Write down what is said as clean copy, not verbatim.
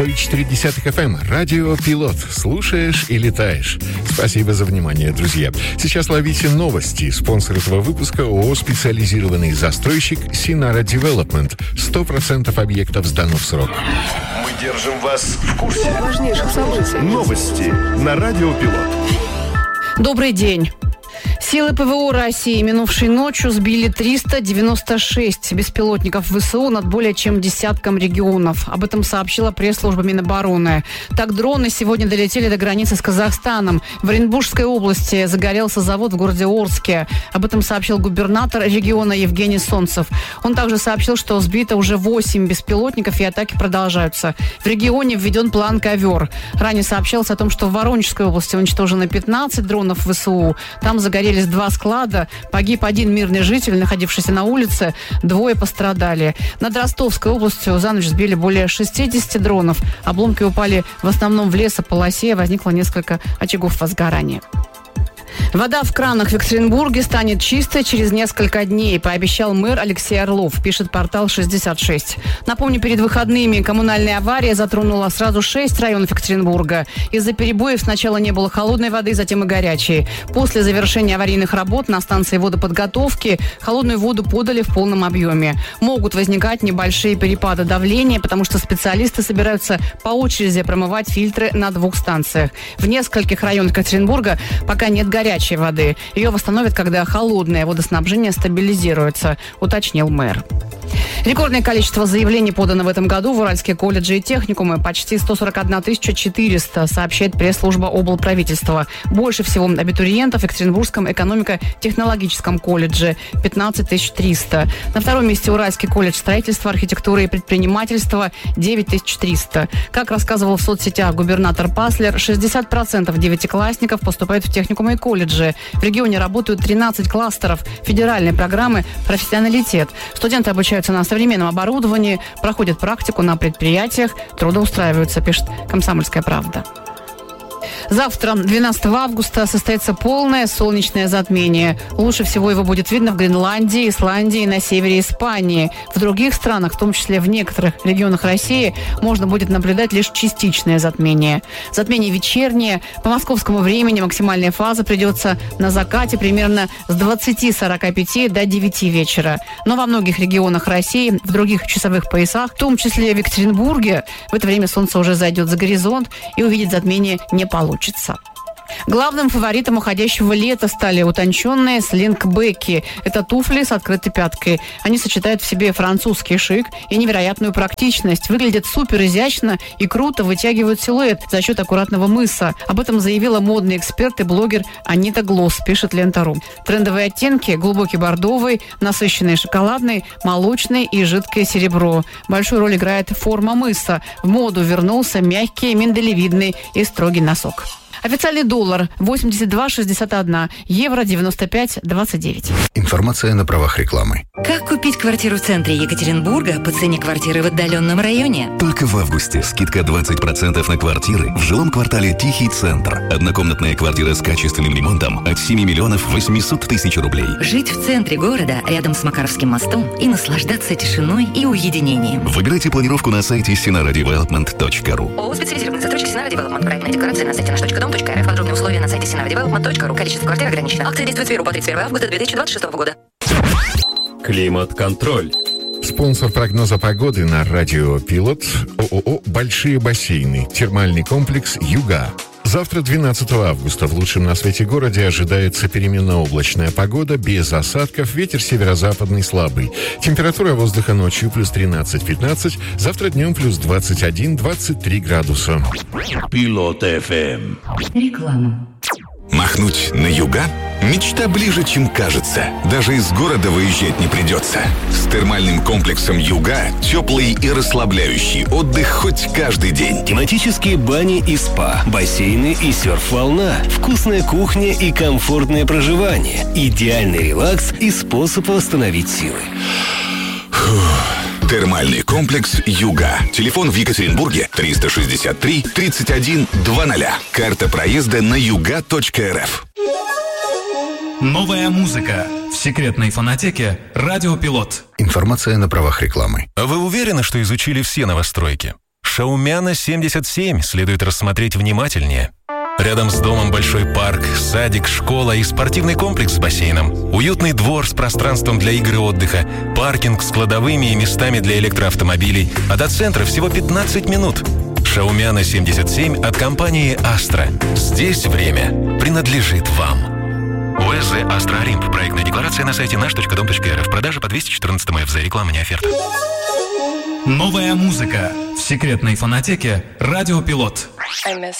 104,4 FM. Радио Пилот. Слушаешь и летаешь. Спасибо за внимание, друзья. Сейчас ловите новости. Спонсор этого выпуска ООО «Специализированный застройщик Sinara Development». 100% объектов сдано в срок. Мы держим вас в курсе важнейших событий. Новости на Радио Пилот. Добрый день. Силы ПВО России минувшей ночью сбили 396 беспилотников ВСУ над более чем десятком регионов. Об этом сообщила пресс-служба Минобороны. Так, дроны сегодня долетели до границы с Казахстаном. В Оренбургской области загорелся завод в городе Орске. Об этом сообщил губернатор региона Евгений Солнцев. Он также сообщил, что сбито уже 8 беспилотников и атаки продолжаются. В регионе введен план «Ковер». Ранее сообщалось о том, что в Воронежской области уничтожено 15 дронов ВСУ. Там загорелись 2 склада, погиб 1 мирный житель, находившийся на улице, 2 пострадали. Над Ростовской областью за ночь сбили более 60 дронов. Обломки упали в основном в лесополосе, возникло несколько очагов возгорания. Вода в кранах в Екатеринбурге станет чистой через несколько дней, пообещал мэр Алексей Орлов, пишет портал 66. Напомню, перед выходными коммунальная авария затронула сразу 6 районов Екатеринбурга. Из-за перебоев сначала не было холодной воды, затем и горячей. После завершения аварийных работ на станции водоподготовки холодную воду подали в полном объеме. Могут возникать небольшие перепады давления, потому что специалисты собираются по очереди промывать фильтры на 2 станциях. В нескольких районах Екатеринбурга пока нет горячей воды. Ее восстановят, когда холодное водоснабжение стабилизируется, уточнил мэр. Рекордное количество заявлений подано в этом году в Уральские колледжи и техникумы. Почти 141 400, сообщает пресс-служба облправительства. Больше всего абитуриентов в Екатеринбургском экономико-технологическом колледже – 15 300. На втором месте Уральский колледж строительства, архитектуры и предпринимательства – 9 300. Как рассказывал в соцсетях губернатор Паслер, 60% девятиклассников поступают в техникумы и колледжи. В регионе работают 13 кластеров федеральной программы «Профессионалитет». Студенты обучаются на современном оборудовании, проходят практику на предприятиях, трудоустраиваются, пишет «Комсомольская правда». Завтра, 12 августа, состоится полное солнечное затмение. Лучше всего его будет видно в Гренландии, Исландии и на севере Испании. В других странах, в том числе в некоторых регионах России, можно будет наблюдать лишь частичное затмение. Затмение вечернее. По московскому времени максимальная фаза придется на закате примерно с 20:45 до 9 вечера. Но во многих регионах России, в других часовых поясах, в том числе в Екатеринбурге, в это время солнце уже зайдет за горизонт и увидеть затмение не получится. Главным фаворитом уходящего лета стали утонченные слингбеки. Это туфли с открытой пяткой. Они сочетают в себе французский шик и невероятную практичность. Выглядят супер изящно и круто вытягивают силуэт за счет аккуратного мыса. Об этом заявила модный эксперт и блогер Анита Глосс, пишет Лента.ру. Трендовые оттенки – глубокий бордовый, насыщенный шоколадный, молочный и жидкое серебро. Большую роль играет форма мыса. В моду вернулся мягкий, миндалевидный и строгий носок. Официальный доллар 82,61, евро 95,29. Информация на правах рекламы. Как купить квартиру в центре Екатеринбурга по цене квартиры в отдаленном районе? Только в августе скидка 20% на квартиры в жилом квартале «Тихий центр». Однокомнатная квартира с качественным ремонтом от 7 миллионов 800 тысяч рублей. Жить в центре города, рядом с Макаровским мостом и наслаждаться тишиной и уединением. Выбирайте планировку на сайте sinaradevelopment.ru. ООО «Специализированный застройщик Sinara Development». Проектная декларация на сайте nаш.дом.рф. Подробные условия на сайте sinaradevelopment.ru. Количество квартир ограничено. Акция действует с 1 по 31 августа 2026 года. Климат-контроль. Спонсор прогноза погоды на Радио Пилот – ООО «Большие бассейны». Термальный комплекс «Юга». Завтра, 12 августа, в лучшем на свете городе ожидается переменно-облачная погода, без осадков, ветер северо-западный слабый. Температура воздуха ночью плюс 13-15, завтра днем плюс 21-23 градуса. Пилот FM. Реклама. Махнуть на юга? Мечта ближе, чем кажется. Даже из города выезжать не придется. С термальным комплексом «Юга» теплый и расслабляющий отдых хоть каждый день. Тематические бани и спа, бассейны и серф-волна, вкусная кухня и комфортное проживание, идеальный релакс и способ восстановить силы. Термальный комплекс «Юга». Телефон в Екатеринбурге 363 31 00. Карта проезда на yuga.rf. Новая музыка в секретной фонотеке «Радио Пилот». Информация на правах рекламы. А вы уверены, что изучили все новостройки? Шаумяна 77 следует рассмотреть внимательнее. Рядом с домом большой парк, садик, школа и спортивный комплекс с бассейном. Уютный двор с пространством для игр и отдыха, паркинг с кладовыми и местами для электроавтомобилей. А до центра всего 15 минут. Шаумяна 77 от компании «Астра». Здесь время принадлежит вам. ОСЗ «Астра Олимп». Проектная декларация на сайте наш.дом.рф. Продажа по 214 МФЗ. Реклама не оферта. Новая музыка в секретной фонотеке «Радио Пилот». I miss